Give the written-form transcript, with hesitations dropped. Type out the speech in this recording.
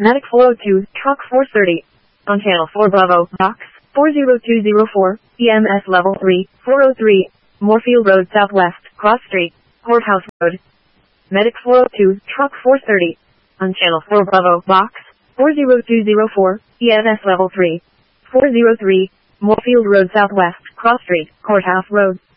Medic 402, Truck 430. On Channel 4 Bravo, Box 40204, EMS Level 3, 403, Moorfield Road Southwest, Cross Street, Courthouse Road. Medic 402, Truck 430. On Channel 4 Bravo, Box 40204, EMS Level 3, 403, Moorfield Road Southwest, Cross Street, Courthouse Road.